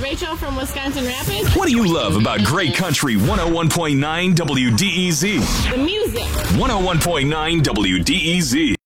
Rachel from Wisconsin Rapids. What do you love about Great Country 101.9 WDEZ? The music. 101.9 WDEZ.